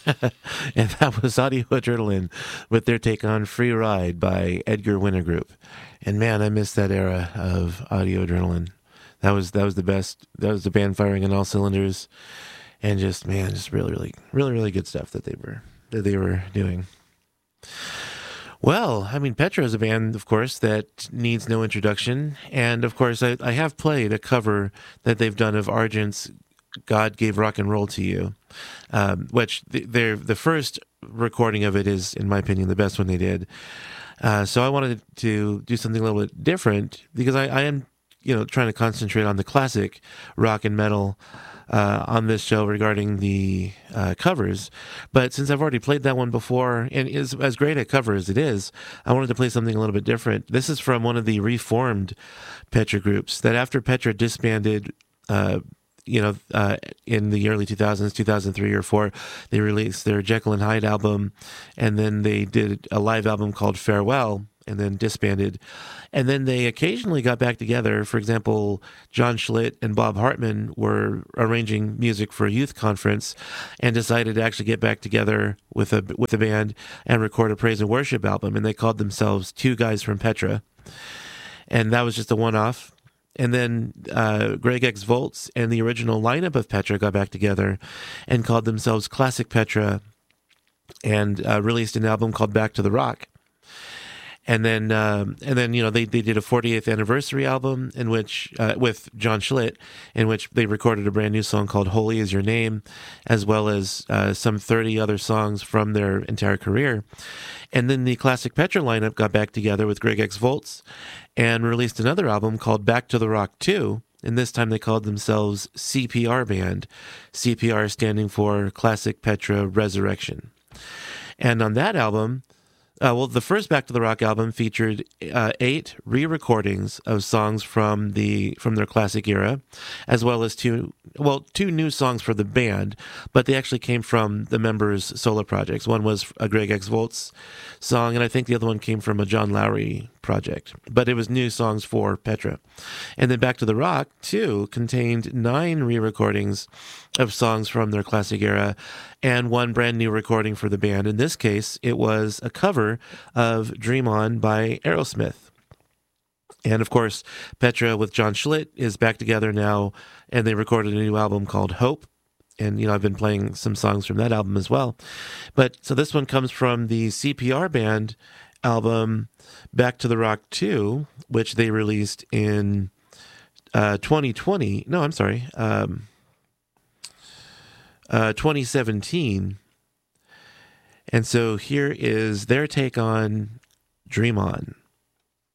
And that was Audio Adrenaline with their take on Free Ride by Edgar Winter Group. And man, I miss that era of Audio Adrenaline. That was the best. That was the band firing on all cylinders, and just man, just really good stuff that they were doing. Well, I mean, Petra is a band, of course, that needs no introduction. And of course, I have played a cover that they've done of Argent's God Gave Rock and Roll to You, which the first recording of it is, in my opinion, the best one they did. So I wanted to do something a little bit different because I am, trying to concentrate on the classic rock and metal on this show regarding the covers. But since I've already played that one before, and is as great a cover as it is, I wanted to play something a little bit different. This is from one of the reformed Petra groups that after Petra disbanded, in the early 2000s, 2003 or 4, they released their Jekyll and Hyde album, and then they did a live album called Farewell, and then disbanded. And then they occasionally got back together. For example, John Schlitt and Bob Hartman were arranging music for a youth conference and decided to actually get back together with a band and record a praise and worship album. And they called themselves Two Guys from Petra. And that was just a one-off. And then Greg X Volts and the original lineup of Petra got back together and called themselves Classic Petra and released an album called Back to the Rock. And then they did a 40th anniversary album in which with John Schlitt, in which they recorded a brand new song called Holy Is Your Name, as well as some 30 other songs from their entire career. And then the Classic Petra lineup got back together with Greg X Volts and released another album called Back to the Rock 2. And this time they called themselves CPR Band, CPR standing for Classic Petra Resurrection. And on that album, the first Back to the Rock album featured 8 re-recordings of songs from their classic era, as well as two new songs for the band, but they actually came from the members' solo projects. One was a Greg X Volts song, and I think the other one came from a John Lowry project, but it was new songs for Petra. And then Back to the Rock 2 contained 9 re-recordings of songs from their classic era and one brand new recording for the band. In this case, it was a cover of Dream On by Aerosmith. And of course, Petra with John Schlitt is back together now, and they recorded a new album called Hope. And, I've been playing some songs from that album as well. But so this one comes from the CPR Band album Back to the Rock 2, which they released in 2020. No, I'm sorry. 2017. And so here is their take on Dream On.